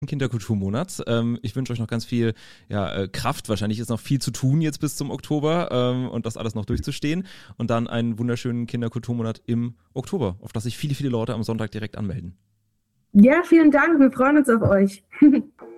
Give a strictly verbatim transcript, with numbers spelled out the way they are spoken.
Kinderkulturmonat. Ähm, ich wünsche euch noch ganz viel ja, äh, Kraft. Wahrscheinlich ist noch viel zu tun jetzt bis zum Oktober ähm, und das alles noch durchzustehen. Und dann einen wunderschönen Kinderkulturmonat im Oktober, auf das sich viele, viele Leute am Sonntag direkt anmelden. Ja, vielen Dank. Wir freuen uns auf euch.